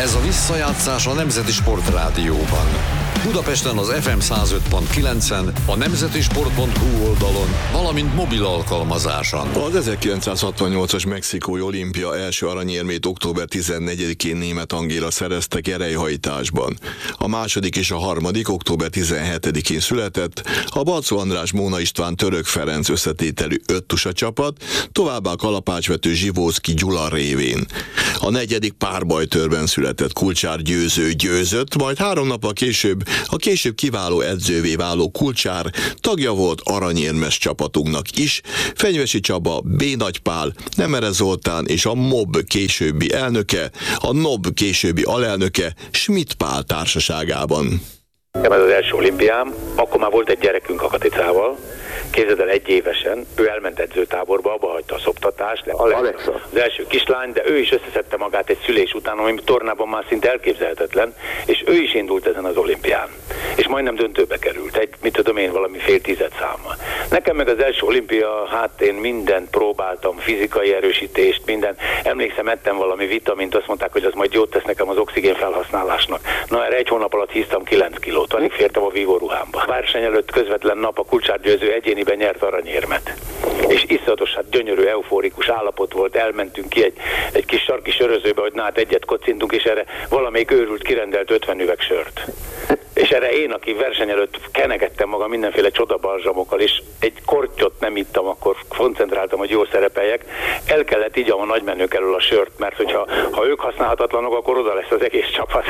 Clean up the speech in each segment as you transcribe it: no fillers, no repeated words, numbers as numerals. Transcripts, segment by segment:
Ez a visszajátszás a Nemzeti Sportrádióban. Budapesten az FM 105.9-en, a nemzetisport.hu oldalon, valamint mobil alkalmazáson. Az 1968-as mexikói olimpia első aranyérmét október 14-én Németh Angéla szerezte gerelyhajtásban. A második és a harmadik október 17-én született a Balczó András, Móna István, Török Ferenc összetételű öttusa csapat, továbbá kalapácsvető Zsivóczky Gyula révén. A negyedik párbajtőrben született Kulcsár Győző győzött, majd 3 nappal később a később kiváló edzővé váló Kulcsár tagja volt aranyérmes csapatunknak is, Fenyvesi Csaba, B. Nagy Pál, Nemere Zoltán és a MOB későbbi elnöke, a NOB későbbi alelnöke Schmidt Pál társaságában. Ez az első olimpiám, akkor már volt egy gyerekünk a Katicával, képzeld el, 1 évesen, ő elment edzőtáborba, abba hagyta a szoptatást, Alexa, az első kislány, de ő is összeszedte magát egy szülés után, ami tornában már szinte elképzelhetetlen, és ő is indult ezen az olimpián. És majdnem döntőbe került, valami fél 10 számmal. Nekem meg az első olimpia, hát én mindent próbáltam, fizikai erősítést, minden. Emlékszem, ettem valami vitamint, azt mondták, hogy az majd jót tesz nekem az oxigén felhasználásnak. Na, erre 1 hónap alatt híztam 9 kilót, alig fértem a vívó ruhámba. Verseny előtt közvetlen nap a Kulcsár Győző egyéniben nyert aranyérmet. És iszonyatos, hát gyönyörű, eufórikus állapot volt, elmentünk ki egy kis sarki sörözőbe, hogy na hát egyet kocintunk, és erre valamelyik őrült kirendelt 50 üveg sört. És erre én, aki verseny előtt kenegettem magam mindenféle csodabalzsamokkal, és egy kortyot nem ittam, akkor koncentráltam, hogy jól szerepeljek, el kellett igyam a nagymenők elől a sört, mert hogyha ők használhatatlanok, akkor oda lesz az egész csapat.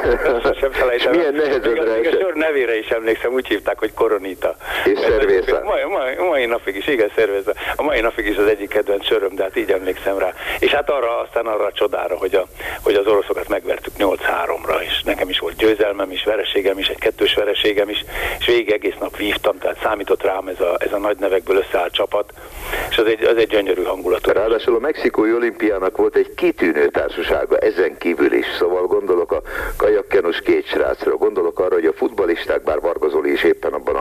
Sem felejtem. Milyen nehezedre? A sör nevére is emlékszem, úgy hívták, hogy Koronita. És szervészá. Mai napig is, igen, szervészá. A mai napig is az egyik kedvenc söröm, de hát így emlékszem rá. És hát aztán arra a csodára, hogy az oroszokat megvertük 8-3-ra, és nekem is volt győzelmem is, vereségem is, egy 2-s vereségem is, és végig egész nap vívtam, tehát számított rám ez a nagy nevekből összeállt csapat, és az egy gyönyörű hangulatú. Ráadásul a mexikói olimpiának volt egy kitűnő társasága, ezen kívül is, szóval gondolok a kajakkenus 2 srácra, gondolok arra, hogy a futballisták, bár Varga Zoli is éppen abban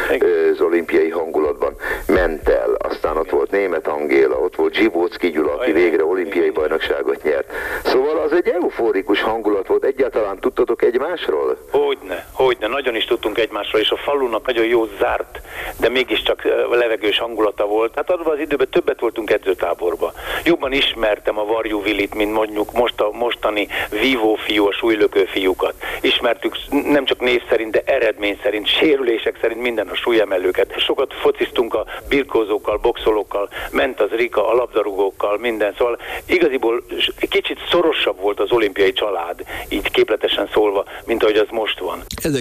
az olimpiai hangulatban ment el, aztán ott volt Németh Angéla, ott volt Zsivóczky Gyula, aki végre olimpiai bajnokságot nyert. Szóval az egy euforikus hangulat volt, egyáltalán tudtatok egymásról? Hogyne, nagyon is tudtunk egymásról, és a falunak nagyon jó zárt, de mégiscsak levegős hangulata volt. Hát abban az időben többet voltunk edzőtáborba. Jobban ismertem a Varjú Vilit, mint mondjuk a mostani vívó fiú, a súlylökő fiúkat. Ismertük nem csak név szerint, de eredmény szerint, sérülések szerint minden a súlyemelőket. Sokat fociztunk a birkózókkal, boxolókkal, ment az Rika, a labdarúgókkal, minden. Szóval igaziból kicsit szorosabb volt az olimpiai család, így képletesen szólva, mint ahogy az most van.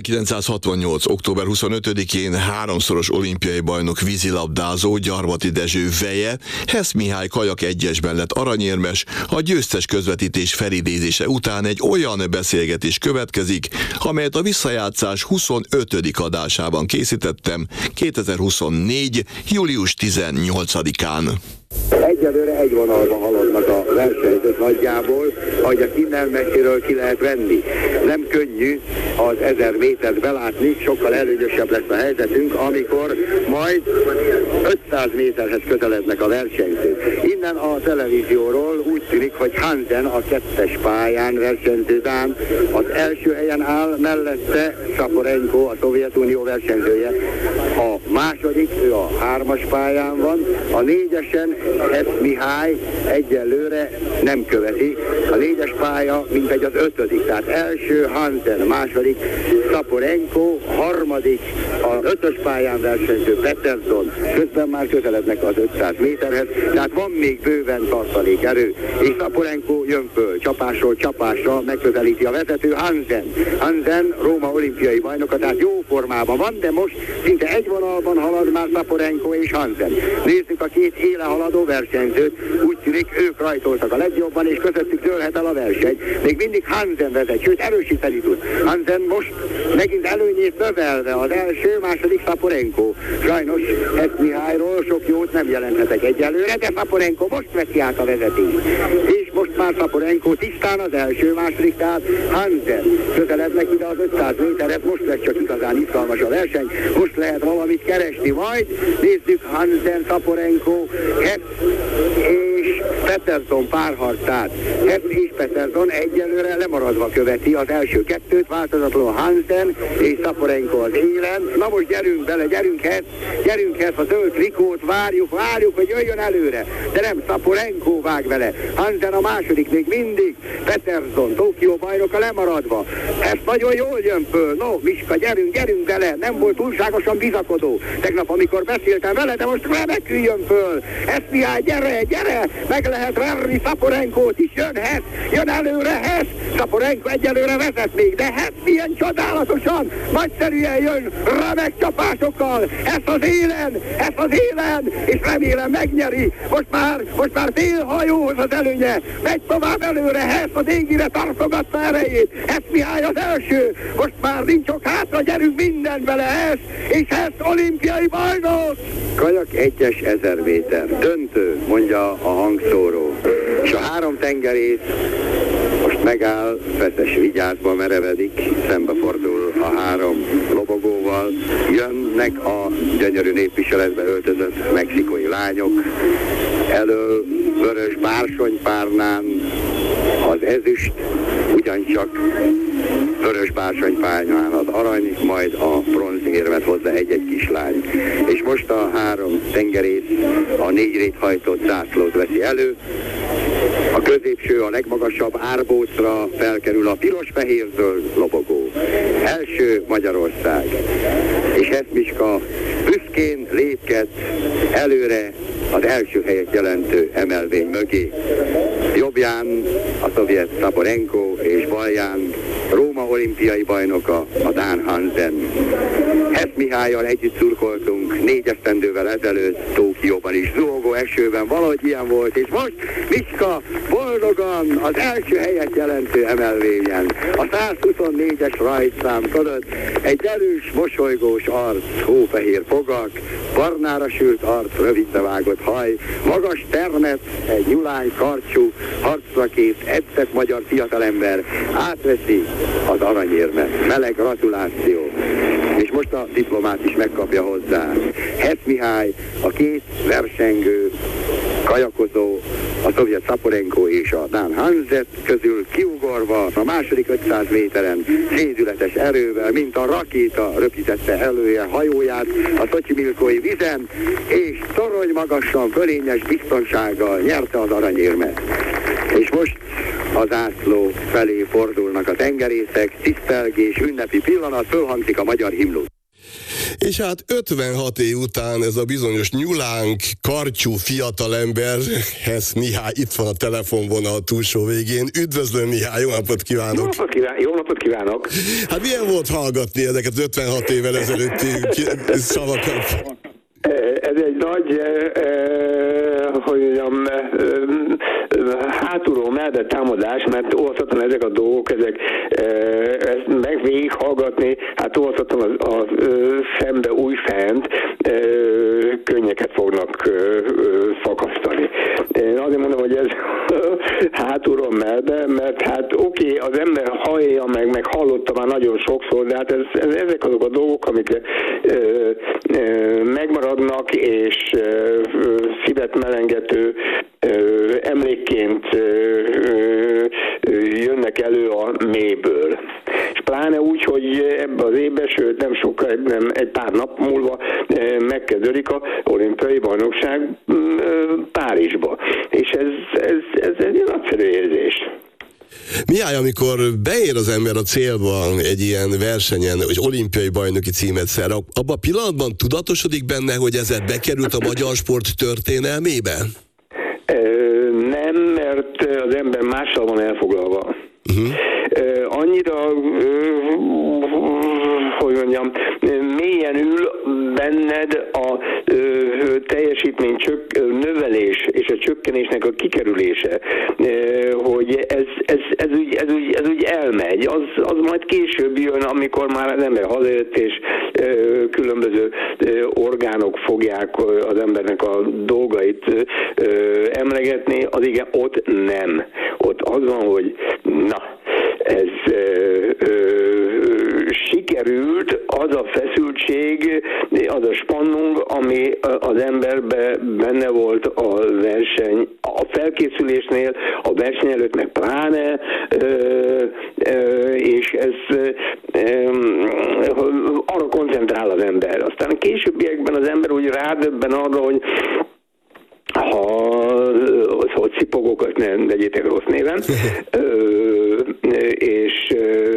1968. október 25-én 3-szoros olimpiai bajnok vízilabdázó Gyarmati Dezső veje, Hess Mihály kajak 1-esben lett aranyérmes, a győztes közvetítés felidézése után egy olyan beszélgetés következik, amelyet a visszajátszás 25. adásában készítettem 2024. július 18-án. Egyelőre egy vonalban haladnak a versenyzők nagyjából, ahogy a innen messziről ki lehet venni. Nem könnyű az 1000 métert belátni, sokkal előnyösebb lesz a helyzetünk, amikor majd 500 méterhez közelednek a versenyzők. Innen a televízióról úgy tűnik, hogy Hansen a 2-es pályán versenyző dán az első helyen áll, mellette Saporenko, a Szovjetunió versenyzője. A második, ő a 3-as pályán van, a 4-esen Hess Mihály egyelőre nem követi. A 4-es pálya mintegy az 5. Tehát első Hansen, második Saporenko, harmadik a 5-ös pályán versenyző Peterson. Közben már közelednek az 500 méterhez, tehát van még bőven tartalékerő. És Saporenko jön föl, csapásról csapásra megközelíti a vezető Hansen Róma olimpiai bajnoka, tehát jó formában van, de most szinte egy vonalban halad már Saporenko és Hansen. Nézzük a 2 éle haladó versenyzőt, úgy tűnik ők rajtoltak a legjobban, és közöttük dőlhet el a verseny. Még mindig Hansen vezet, sőt erősíteni tud. Hansen most megint előnyét növelve, az első, második Saporenko. Sajnos Hess Mihályról sok jót nem jelenthetek egyelőre, de Saporenko most veszi át a vezetést. És most már Saporenko tisztán az első, második, tehát Hansen közelednek ide az 500 méteret, most lesz csak igazán izgalmas a verseny, most lehet valamit keresni, majd nézzük Hansen, Saporenko, Hess és Pettersson párharcát. Hess és Pettersson egyelőre lemaradva követi az első kettőt, változatlanul Hansen és Szaporenko az élen. Na most gyerünk bele, gyerünk Hess a zöld trikót, várjuk, hogy jöjjön előre. De nem, Szaporenko vág vele. Hansen a második még mindig. Pettersson, Tokió bajnoka lemaradva. Hess nagyon jól jön föl. No, Miska, gyerünk bele. Nem volt túlságosan bizakodó. Tegnap, amikor beszéltem vele, de most remekül jön föl. Hess Mihály, gyere! Meg lehet verni Szaporenkót is. Jön Hess, jön előre Hess. Szaporenko egyelőre vezet még, de Hess milyen csodálatosan, nagyszerűen jön, remek csapásokkal. Hess az élen, és remélem megnyeri. Most már félhajóhoz az előnye. Megy tovább előre Hess, az égire tartogatta erejét. Hess Mihály az első. Most már nincs ok hátra, gyerünk minden vele Hess, és Hess olimpiai bajnok. Kajak 1-es 1000 méter. Döntő, mondja a hangszóró. És a 3 tengerész most megáll, Feszes vigyázba merevedik, szembefordul a 3 lobogóval. Jönnek a gyönyörű népviseletbe öltözött mexikói lányok. Elől vörös bársonypárnán az ezüst, ugyancsak vörös bársonypárnán az arany, majd a bronzérmet hozza egy-egy kislány. És most a 3 tengerész a 4 réthajtott zászlót veszi elő. A középső, a legmagasabb árbócra felkerül a piros-fehér-zöld lobogó. Első Magyarország. És Hess Miska büszkén lépked előre az első helyet jelentő emelvény mögé. Jobbján a szovjet Szaporenko és balján Róma olimpiai bajnoka, a dán Hansen. Hess Mihállyal együtt szurkoltunk 4 esztendővel ezelőtt Tokióban is, zuhogó esőben, valahogy ilyen volt, és most Miska boldogan az első helyet jelentő emelvényen. A 124-es rajtszám fölött egy erős, mosolygós arc, hófehér fogak, barnára sült arc, rövidre vágott haj, magas termet, egy nyulány karcsú, harcra kész, edzett magyar fiatalember átveszi az aranyérmet. Meleg gratuláció. És most a diplomát is megkapja hozzá. Hess Mihály, a 2 versengő, kajakozó, a szovjet Szaporenko és a dán Hansen közül kiugorva a második 500 méteren szédületes erővel, mint a rakéta röpítette elője hajóját a Szotyimilkói vizen, és torony magasan, fölényes biztonsággal nyerte az aranyérmet. És most a zászló felé fordulnak a tengerészek, tisztelgés, ünnepi pillanat, fölhangzik a magyar himnusz. És hát 56 év után ez a bizonyos nyulánk, kartyú fiatalember, Hess Mihály itt van a telefonvonal túlsó végén. Üdvözlöm, Mihály, jó napot kívánok! Jó napot kívánok! Hát milyen volt hallgatni ezeket 56 évvel ezelőtti szavakat? Ez egy nagy, hogy mondjam, hátulról mellett támadás, mert olvashatom ezek a dolgok, ezt meg végig hallgatni, hát olvashatom a szembe újfent, könnyeket fognak fakasztani. Én azért mondom, hogy ez hátulról mellett, mert hát oké, az ember hallja, meg hallotta már nagyon sokszor, de hát ezek azok a dolgok, amik megmaradnak, és szívet melengető emlékként jönnek elő a mélyből. És pláne úgy, hogy ebbe az évben, sőt nem sokkal, nem egy pár nap múlva megkezdődik a olimpiai bajnokság Párizsba. És ez egy nagyszerű érzés. Mihály, amikor beér az ember a célba egy ilyen versenyen, hogy olimpiai bajnoki címet szer, abban a pillanatban tudatosodik benne, hogy ez bekerült a magyar sport történelmébe? Nem, mert az ember mással van elfoglalva. Annyira, hogy mondjam, mélyen ül benned a teljesítmény növelés és a csökkenésnek a kikerülése, hogy ez úgy elmegy. Az majd később jön, amikor már az ember hazajött, és különböző orgánok fogják az embernek a dolgait emlegetni, az igen, ott nem. Ott az van, hogy na, ez kikerült az a feszültség, az a spannung, ami az emberben benne volt a verseny, a felkészülésnél, a verseny előtt meg pláne, és ez arra koncentrál az ember. Aztán a későbbiekben az ember úgy rádöbben arra, hogy hogy cipogókat ne vegyétek rossz néven, és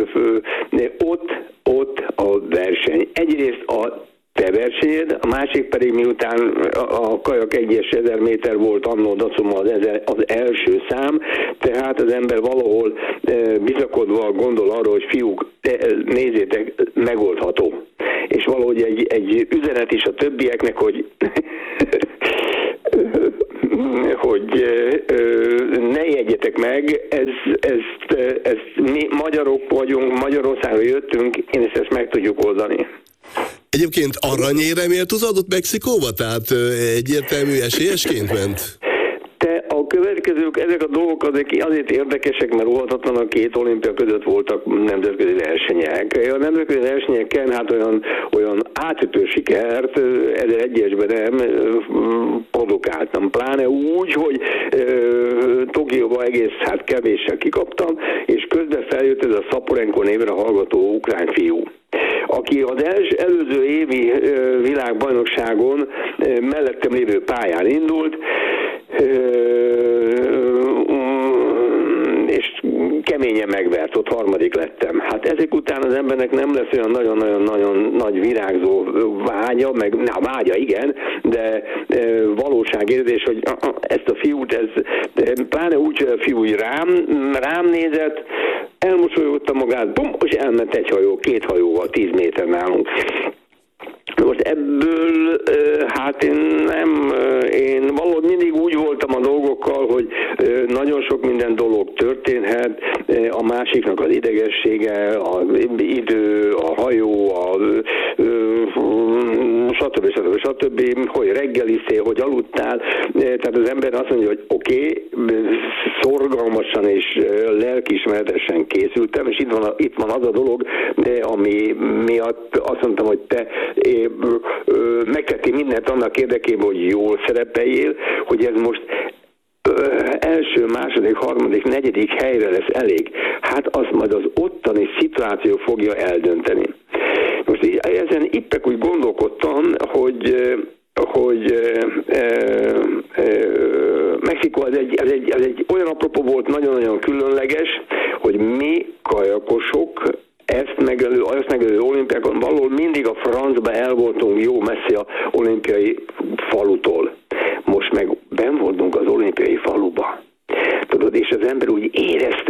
ott a verseny. Egyrészt a te versenyed, a másik pedig miután a kajak 1000 méter volt annó dacuma az első szám, tehát az ember valahol bizakodva gondol arra, hogy fiúk, nézzétek, megoldható. És valahogy egy üzenet is a többieknek, hogy hogy ne jegyetek meg, ezt mi magyarok vagyunk, Magyarországra jöttünk, én ezt meg tudjuk oldani. Egyébként aranyéremért adott Mexikóba? Tehát egyértelmű esélyesként ment? A következők, ezek a dolgok azért érdekesek, mert óhatatlan a két olimpia között voltak nemzetközi versenyek. A nemzetközi versenyeken hát olyan átütő sikert 2001-esben nem produkáltam. Pláne úgy, hogy Tokióban egész kevéssel kikaptam, és közben feljött ez a Szaporenko névre hallgató ukrán fiú, aki az előző évi világbajnokságon mellettem lévő pályán indult, és keményen megvert, ott harmadik lettem. Hát ezek után az embernek nem lesz olyan nagyon-nagyon nagy virágzó vágya, vágya igen, de valóságérzés, hogy ezt a fiút, pláne úgy, hogy a fiú rám nézett, elmosolyogta magát, bum, és elment egy hajó, 2 hajóval 10 méter nálunk. Most ebből, hát én valahogy mindig úgy voltam a dolgokkal, hogy nagyon sok minden dolog történhet, a másiknak az idegessége, az idő, a hajó, stb., hogy reggeliztél, hogy aludtál, tehát az ember azt mondja, hogy oké, szorgalmasan és lelkiismeretesen készültem, és itt van az a dolog, ami miatt azt mondtam, hogy te megtettél mindent annak érdekében, hogy jól szerepeljél, hogy ez most első, második, harmadik, negyedik helyre lesz elég. Hát azt majd az ottani szituáció fogja eldönteni. Most ezen éppek úgy gondolkodtam, hogy Mexikó az egy olyan apropó volt, nagyon-nagyon különleges, hogy mi kajakosok ezt megelő olimpiákon valahol mindig a francba el voltunk jó messze a olimpiai falutól. Most meg benn voltunk az olimpiai faluba. Tudod, és az ember úgy érezte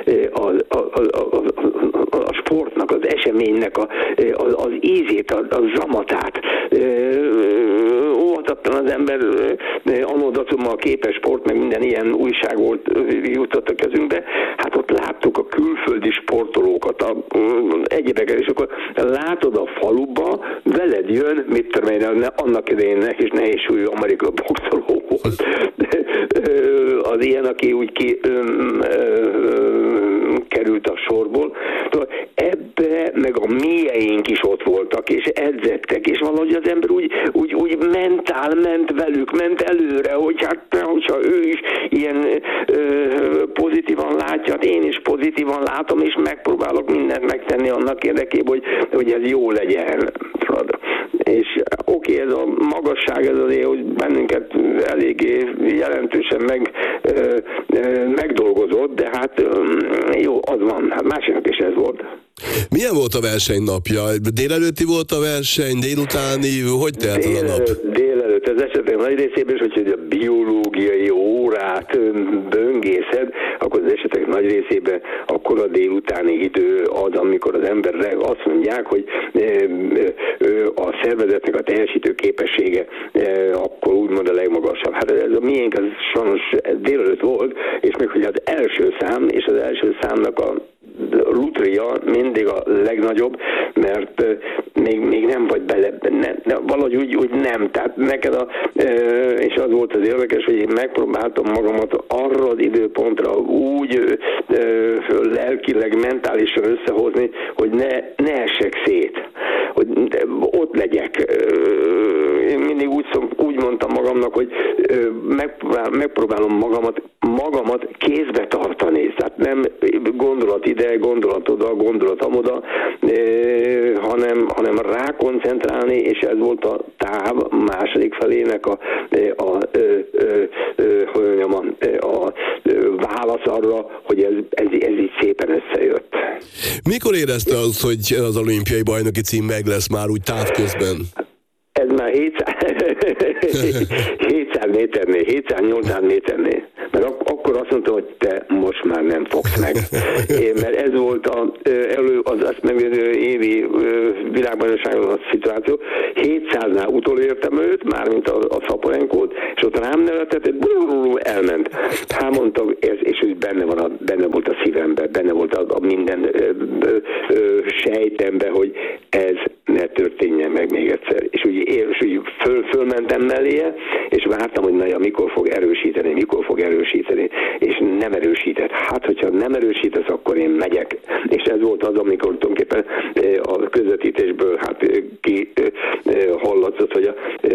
a sportnak, az eseménynek az ízét, a zamatát. Óvatatlan az ember anno dacuma a Képes Sport, meg minden ilyen újság volt, jutott a kezünkbe. Hát ott láttuk a külföldi sportolókat, egyébeket, és akkor látod a faluba, veled jön, mit tudom én, annak idején és nehéz súlyú amerikai boxoló volt. Az ilyen, aki úgy került a sorból. Ebbe meg a mélyeink is ott voltak, és edzettek, és valahogy az ember úgy ment velük, ment előre, hogy hát, hogyha ő is ilyen pozitívan látja, hát én is pozitívan látom, és megpróbálok mindent megtenni annak érdekében, hogy ez jó legyen. És oké, ez a magasság, ez azért, hogy bennünket eléggé jelentősen megdolgozott, de hát jó, az van, hát másiknak is ez volt. Milyen volt a verseny napja? Délelőtti volt a verseny, délutáni, hogy telt az a nap? Délelőtt, az esetek nagy részében, hogy a biológiai órát böngészed, akkor az esetek nagy részében akkor a délutáni idő az, amikor az emberre azt mondják, hogy a szervezetnek a teljesítő képessége akkor úgymond a legmagasabb. Hát ez a miénk, az sajnos délelőtt volt, és még hogy az első szám, és az első számnak a lutria mindig a legnagyobb, mert még nem vagy bele, valahogy úgy nem. Tehát neked és az volt az érdekes, hogy én megpróbáltam magamat arra az időpontra úgy lelkileg, mentálisan összehozni, hogy ne essek szét, hogy ott legyek. Én mindig úgy mondtam magamnak, hogy megpróbálom magamat kézbe tartani, tehát nem gondolat ide, gondolat oda, gondolat amoda, hanem rákoncentrálni, és ez volt a táv második felének a válasz arra, hogy ez így szépen összejött. Mikor érezte azt, hogy az olimpiai bajnoki cím meg lesz már úgy távközben? Ez már 700 méternél, 700-800 méternél. Mert akkor azt mondtam, hogy te most már nem fogsz meg. Mert ez volt azt megvédő évi világbajnokságon a szituáció. 700-nál utolértem őt, mármint a Szaporenkót, és ott rám nevetett, elment. Hát mondtam, és ő benne volt a szívemben, benne volt a minden sejtemben, hogy ez ne történjen meg még egyszer. És úgy fölmentem melléje, és vártam, hogy mikor fog erősíteni, és nem erősített. Hát, hogyha nem erősítesz, akkor én megyek. És ez volt az, amikor tulajdonképpen a közvetítésből hallatszott, hogy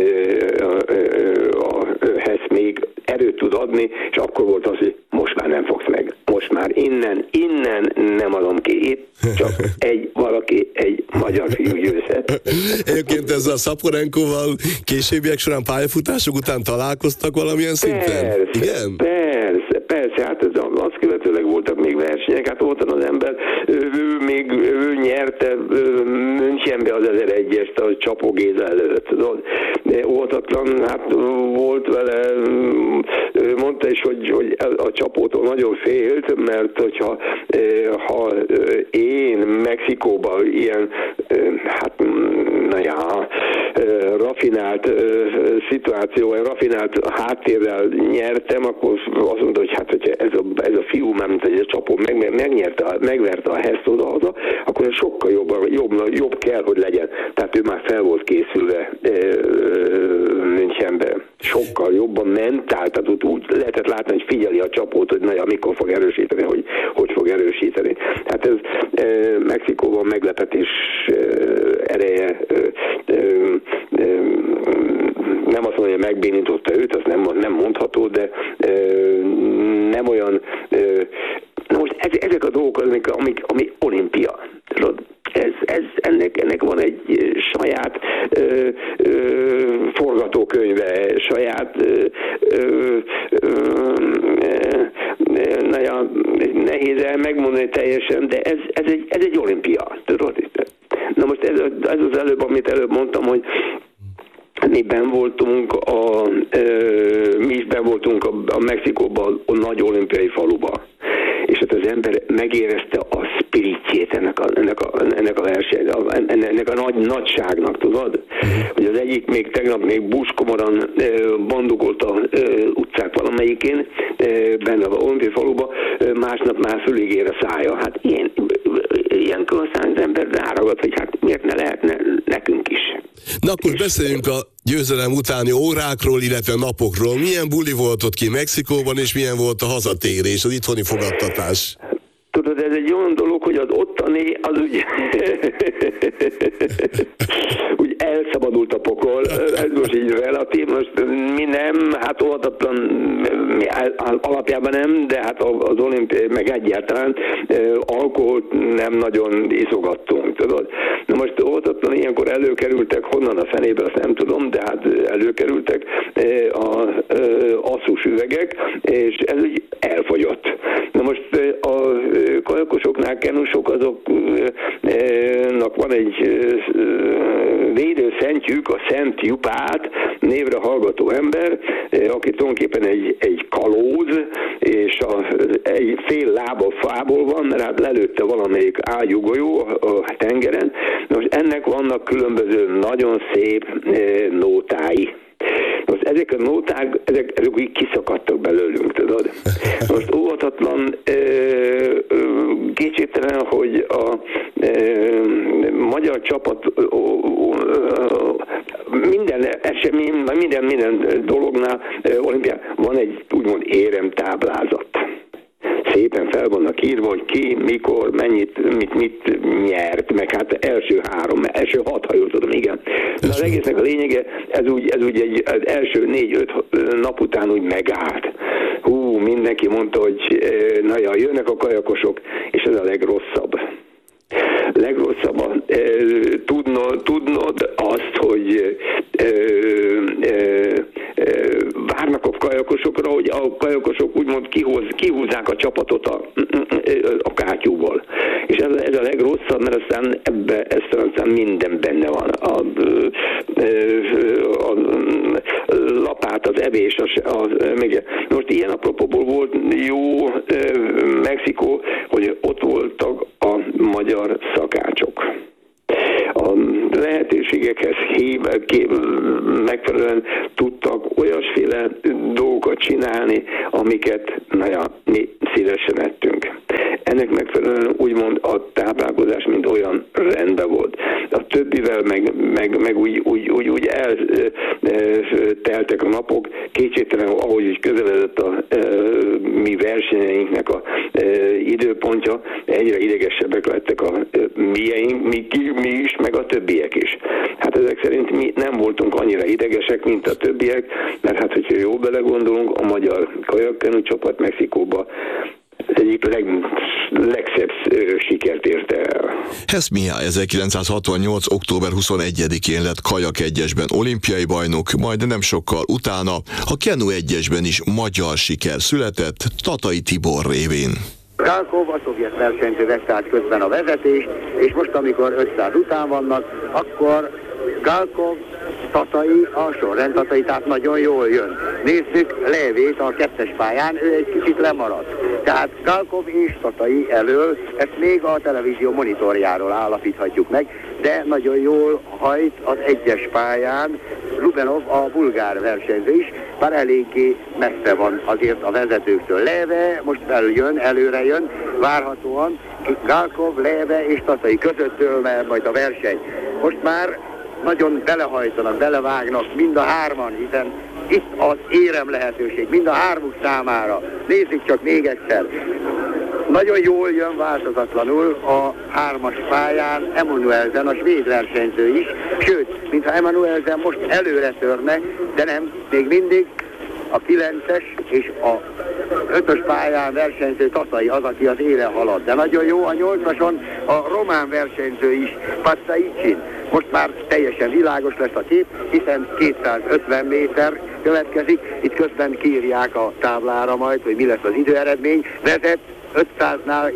a Hess még erőt tud adni, és akkor volt az, hogy most már nem fogsz meg. Most már innen nem adom ki. Itt csak egy magyar fiú győzhet. Egyébként ezzel a Szaporenkóval későbbiek során pályafutások után találkoztak valamilyen szinten? Igen? Persze, hát azt követőleg voltak még versenyek, hát voltan az ember, ő nyerte Münchenbe az 1001-est a Csapó Géza előtt, tudod? Óhatatlan, hát volt vele, mondta is, hogy a Csapótól nagyon félt, mert hogyha én Mexikóban ilyen, rafinált szituáció, rafinált háttérrel nyertem, akkor azt mondta, hogy hát, hogyha ez a fiú, már mint egy Csapó megverte a Heszt oda-haza, akkor sokkal jobb kell, hogy legyen. Tehát ő már fel volt készülve Münchenbe. Sokkal jobban mentál, tehát úgy lehetett látni, hogy figyeli a Csapót, hogy mikor fog erősíteni, hogy fog erősíteni. Hát ez Mexikóban meglepetés ereje, nem azt mondom, hogy megbénította őt, az nem mondható, de nem olyan. Most ezek a dolgok, ami olimpia. Ennek van egy saját forgatókönyve, saját nehéz megmondani teljesen, de ez egy olimpia. Tudod? Na most ez az amit előbb mondtam, hogy mi is benn voltunk a Mexikóban, a nagy olimpiai faluba. És hát az ember megérezte a spiritjét ennek a verseny, ennek a nagy nagyságnak, tudod? Hogy az egyik még tegnap buskomoran bandugolt a utcák valamelyikén, benne az olimpiai faluba, másnap már fülig ér a szája. Hát ilyenkor aztán az ember ráragad, hogy hát miért ne lehetne nekünk is. Na akkor beszéljünk a győzelem utáni órákról, illetve napokról. Milyen buli volt ott ki Mexikóban, és milyen volt a hazatérés, az itthoni fogadtatás? Tudod, ez egy olyan dolog, hogy az ottani, az ugye úgy elszabadult a pokol, ez most így relatív, most mi nem, hát óhatatlan, mi alapjában nem, de hát az olimpiai, meg egyáltalán alkoholt nem nagyon iszogattunk, tudod. Na most óhatatlan ilyenkor előkerültek, honnan a fenében, azt nem tudom, de hát előkerültek az asszus üvegek, és ez úgy elfogyott. Na most a kajakosoknál, kenusok, azoknak van egy védőszentjük, a Szent Jupát névre hallgató ember, aki tulajdonképpen egy kalóz, és egy fél lába fából van, mert hát lelőtte valamelyik ágyúgolyó a tengeren. Most ennek vannak különböző nagyon szép nótái. Most ezek a nóták, ezek úgy kiszakadtak belőlünk, tudod. Most óvatatlan, kétségtelen, hogy a magyar csapat minden esemény, minden dolognál olimpián van egy úgymond éremtáblázat. szépen fel vannak írva, hogy ki, mikor, mennyit, mit nyert, meg hát első 6, ha jól tudom, igen. De az egésznek a lényege, ez úgy az első 4-5 nap után úgy megállt. Mindenki mondta, hogy jönnek a kajakosok, és ez a legrosszabb. Legrosszabb tudnod azt, hogy várnak a kajakosokra, hogy a kajakosok úgymond kihúzzák a csapatot a kátyúból. És ez a legrosszabb, mert aztán minden benne van. A lapát, az evés, most ilyen apropóból volt jó Mexikó, hogy ott voltak a magyar szakácsok. A lehetőségekhez megfelelően tudtak olyasféle dolgokat csinálni, amiket mi szívesen ettünk. Ennek megfelelően úgymond a táplálkozás mind olyan rendben volt. A többivel meg úgy elteltek a napok, kétségtelen, ahogy is közeledett a mi versenyeinknek a időpontja, egyre idegesebbek lettek a mi is, meg a többiek is. Hát ezek szerint mi nem voltunk annyira idegesek, mint a többiek, mert hát, hogyha jól belegondolunk, a magyar kajakkenu csapat Mexikóba egyik legszebb sikert érte el. Hess Mihály 1968. október 21-én lett kajak 1-esben olimpiai bajnok, majd nem sokkal utána a kenu 1-esben is magyar siker született Tatai Tibor révén. Galkov a szovjet versenyző vette át közben a vezetést, és most, amikor 500 után vannak, akkor Galkov, Tatai, a sorrend Tatai, tehát nagyon jól jön. Nézzük Lévét a 2-es pályán, ő egy kicsit lemaradt. Tehát Galkov és Tatai elől, ezt még a televízió monitorjáról állapíthatjuk meg, de nagyon jól hajt az 1-es pályán Rubenov, a bulgár versenyző is, bár eléggé messze van azért a vezetőktől. Léve most előre jön, várhatóan Galkov, Léve és Tatai közöttől majd a verseny. Most már nagyon belehajtanak, belevágnak mind a hárman, hiszen itt az érem lehetőség, mind a hármuk számára. Nézzük csak még egyszer. Nagyon jól jön változatlanul a 3-as pályán Emanuelsen, a svéd versenyző is, sőt, mintha Emanuelsen most előre törne, de nem, még mindig a 9-es és a 5-ös pályán versenyző Tatai az, aki az élen halad. De nagyon jó a 8-ason a román versenyző is, Pacaicin. Most már teljesen világos lesz a kép, hiszen 250 méter következik. Itt közben kiírják a táblára majd, hogy mi lesz az időeredmény. Vezet 500-nál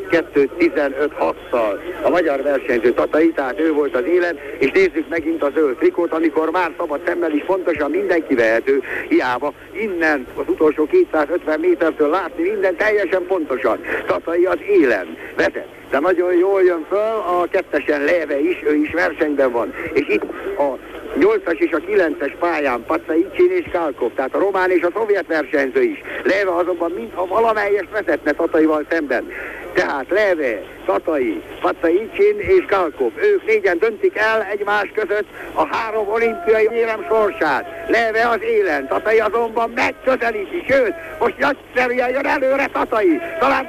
2:15.6-szal a magyar versenyző Tatai, tehát ő volt az élen, és nézzük megint a zöld trikót, amikor már szabad szemmel is pontosan mindenki vehető, hiába innen az utolsó 250 métertől látni minden teljesen pontosan. Tatai az élen vezet, de nagyon jól jön föl, a 2-esen Léve is, ő is versenyben van, és itt a 8-as és a 9-es pályán Pacaicin és Galkov, tehát a román és a szovjet versenyző is. Léve azonban mintha valamelyest vezetne Tataival szemben. Tehát Léve, Tatai, Pacaicin és Galkov, ők négyen döntik el egymás között a 3 olimpiai érem sorsát. Léve az élen, Tatai azonban megközelíti, sőt, most nagyszerűen jön előre Tatai. Talán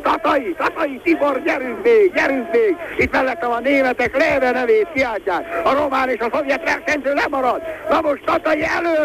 Tatai, Tibor, gyerünk még! Itt mellettem a németek Léve nevét kiáltják. A román és a szovjet versenyző lemarad. Na most Tatai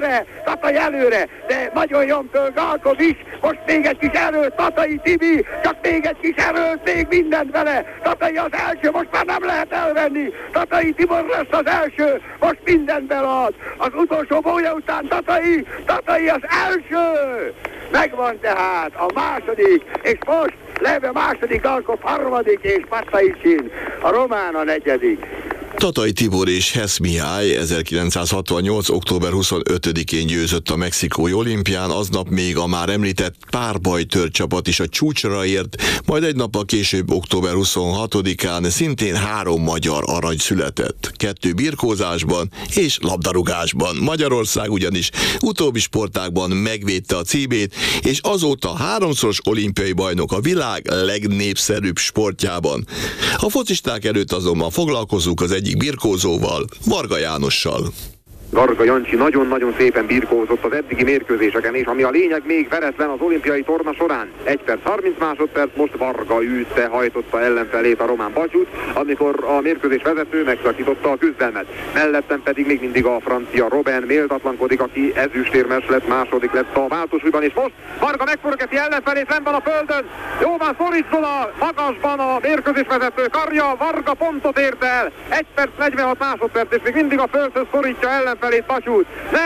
előre, de nagyon jön föl Galkov is. Most még egy kis erőt, Tatai Tibi, csak még egy kis erőt, még mindent vele. Tatai az első, most már nem lehet elvenni. Tatai Tibor lesz az első, most mindent belead. Az utolsó bója után Tatai az első. Megvan tehát a második, és most Léve második, Galkov harmadik, és Pacaicin a román a negyedik. Tatai Tibor és Hess Mihály 1968. október 25-én győzött a mexikói olimpián, aznap még a már említett párbajtör csapat is a csúcsra ért, majd egy nappal később, október 26-án szintén 3 magyar arany született. 2 birkózásban és labdarúgásban. Magyarország ugyanis utóbbi sportágban megvédte a címét, és azóta 3-szoros olimpiai bajnok a világ legnépszerűbb sportjában. A focisták előtt azonban foglalkozunk az egyik birkózóval, Varga Jánossal. Varga Jancsi nagyon-nagyon szépen birkózott az eddigi mérkőzéseken, és ami a lényeg, még veretlen az olimpiai torna során. 1 perc 30 másodperc, most Varga űzte, hajtotta ellenfelét, a román Bacsút, amikor a mérkőzés vezető megszakította a küzdelmet. Mellettem pedig még mindig a francia Robben méltatlankodik, aki ezüstérmes lett, második lett a váltósúlyban, és most Varga megforgeti ellenfelét, fenn van a földön, jóban szorítson a magasban a mérkőzés vezető karja, Varga pontot ért el, 1 perc 46 másodperc, és még mindig a földhöz szorítja ellenfelét Bacsút.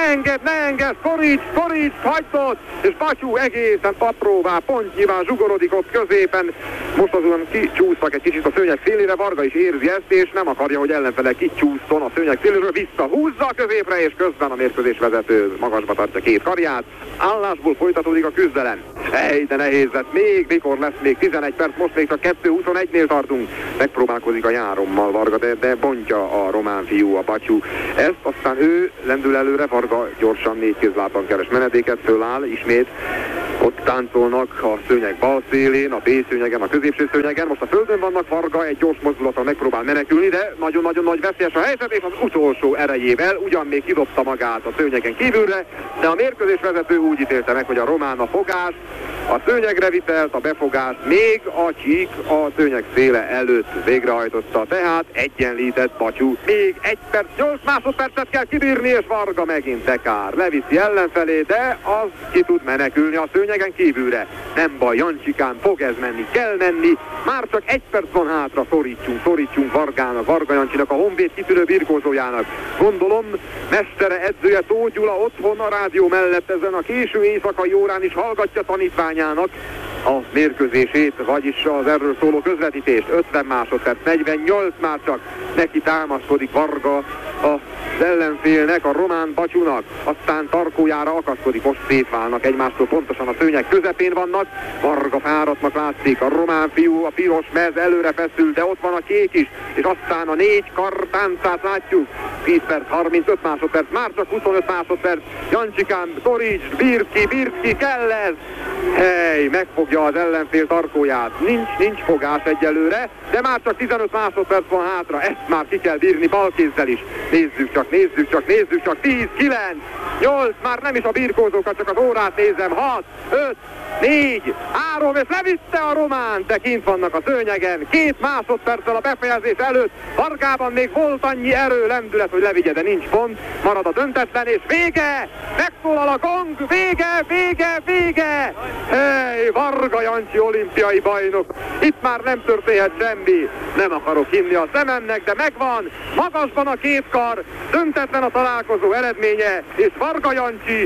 Ne enged, szoríts, hagytott, és Bacsú egészen apróvá, pontnyilván zsugorodik ott középen. Most azon kicsúsztak egy kicsit a szőnyeg szélére, Varga is érzi ezt, és nem akarja, hogy ellenfele kicsúszton a szőnyeg széléről, visszahúzza a középre, és közben a mérkőzés vezető magasba tartja két karját. Állásból folytatódik a küzdelem. De nehéz lett, mikor lesz még 11 perc, most még csak 2:21-nél tartunk. Megpróbálkozik a járommal Varga, de bontja a román fiú, a Bacsú. Ezt aztán ő lendül előre, Varga gyorsan négy kézlábban keres menedéket, föláll ismét. Ott táncolnak a szőnyeg bal szélén, a B szőnyegen, a középső szőnyegen. Most a földön vannak, Varga egy gyors mozdulattal megpróbál menekülni, de nagyon-nagyon nagy veszélyes a helyzet, és az utolsó erejével ugyan még kidobta magát a szőnyegen kívülre, de a mérkőzés vezető úgy ítélte meg, hogy a román a fogás, a szőnyegre vitelt, a befogást még a csík a szőnyeg széle előtt végrehajtotta, tehát egyenlített Bacsú. Még 1 perc 8 másodpercet kell kibírni, és Varga megint tekár. Leviszi ellenfelé, de az ki tud menekülni a szőnyegen kívülre. Nem baj, Jancsikán, fog ez menni, kell menni. Már csak 1 perc van hátra, szorítsunk Vargának, Varga Jancsinak, a Honvéd kitűnő birkózójának. Gondolom, mestere, edzője Tóth Gyula otthon a rádió mellett ezen a késő éjszakai órán is hallgatja tanítványának a mérkőzését, vagyis az erről szóló közvetítést. 50 másodperc, 48 már csak, neki támaszkodik Varga az ellenfélnek, a román Bacsúnak, aztán tarkójára akaszkodik, most szétválnak egymástól, pontosan a szőnyeg közepén vannak, Varga fáradtnak látszik, a román fiú, a piros mez előre feszül, de ott van a kék is, és aztán a 4 kar táncát látjuk, 10 perc, 35 másodperc, már csak 25 másodperc, Jancsikán, Torics, Birki, kell ez! Megfogja az ellenfél tarkóját, nincs fogás egyelőre, de már csak 15 másodperc van hátra, ezt már ki kell bírni balkézzel is. Nézzük csak, 10, 9, 8, már nem is a birkózókat, csak az órát nézem, 6, 5, 4, 3, és levitte a román, de kint vannak a szőnyegen, 2 másodperccel a befejezés előtt, Vargában még volt annyi erő, lendület, hogy levigye, de nincs pont, marad a döntetlen, és vége! Megszólal a gong, vége! Varga Jancsi olimpiai bajnok, itt már nem történhet semmi, nem akarok hinni a szememnek, de megvan, magasban a 2 kar, döntetlen a találkozó eredménye, és Varga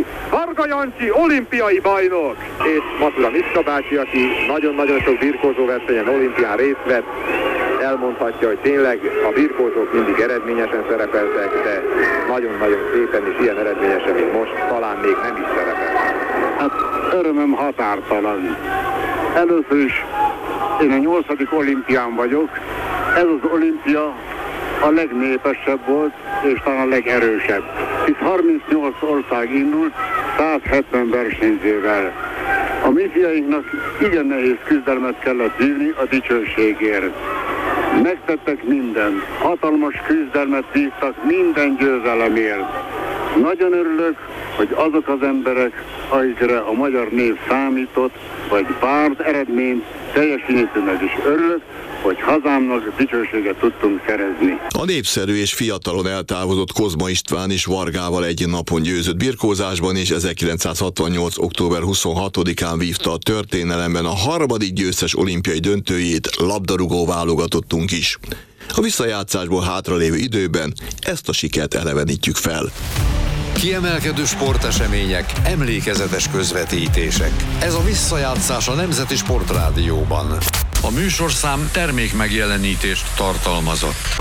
Jancsi olimpiai bajnok. És Matula Miska bácsi, aki nagyon-nagyon sok birkózó versenyen, olimpián részt vett, elmondhatja, hogy tényleg a birkózók mindig eredményesen szerepeltek, de nagyon-nagyon szépen és ilyen eredményesen, mint most, talán még nem is szerepel. Hát örömöm határtalan. Először is én a 8. olimpián vagyok. Ez az olimpia a legnépesebb volt, és talán a legerősebb. Itt 38 ország indult, 170 versenyzővel. A mi fiainknak igen nehéz küzdelmet kellett vívni a dicsőségért. Megtettek mindent, hatalmas küzdelmet vívtak minden győzelemért. Nagyon örülök, hogy azok az emberek, akikre a magyar név számított, vagy várt eredményt teljesítőnek is örülök, hogy hazámnak dicsőséget tudtunk szerezni. A népszerű és fiatalon eltávozott Kozma István is Vargával egy napon győzött birkózásban, és 1968. október 26-án vívta a történelemben a 3. győztes olimpiai döntőjét, labdarúgó válogatottunk is. A visszajátszásból hátralévő időben ezt a sikert elevenítjük fel. Kiemelkedő sportesemények, emlékezetes közvetítések. Ez a visszajátszás a Nemzeti Sportrádióban. A műsorszám termékmegjelenítést tartalmazott.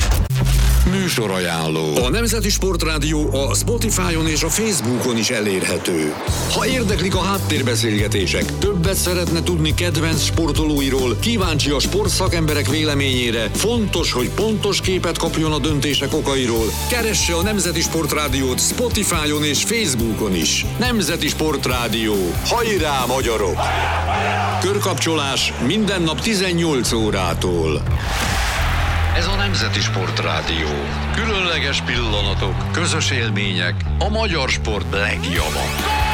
Műsorajánló. A Nemzeti Sportrádió a Spotify-on és a Facebookon is elérhető. Ha érdeklik a háttérbeszélgetések, többet szeretne tudni kedvenc sportolóiról, kíváncsi a sportszakemberek véleményére, fontos, hogy pontos képet kapjon a döntések okairól, keresse a Nemzeti Sportrádiót Spotify-on és Facebookon is. Nemzeti Sportrádió. Hajrá, magyarok! Körkapcsolás minden nap 18 órától. Ez a Nemzeti Sportrádió. Különleges pillanatok, közös élmények, a magyar sport legjobb.